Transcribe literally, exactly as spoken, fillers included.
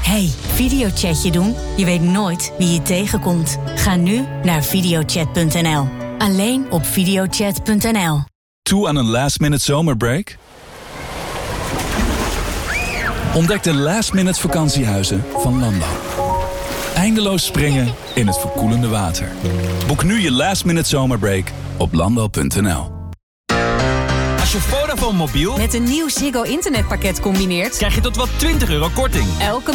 Hey, videochatje doen? Je weet nooit wie je tegenkomt. Ga nu naar videochat punt n l. Alleen op videochat punt n l. Toe aan een last-minute zomerbreak? Ontdek de last-minute vakantiehuizen van Landal. Eindeloos springen in het verkoelende water. Boek nu je last-minute zomerbreak op landal punt n l. Als je Vodafone mobiel Met een nieuw Ziggo internetpakket combineert, krijg je tot wel twintig euro korting. elke